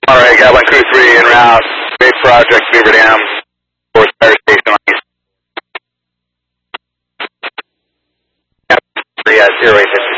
All right, got 1 crew 3 en route. Big project, Beaver Dam, Forest Fire Station on East. 3 at 0850.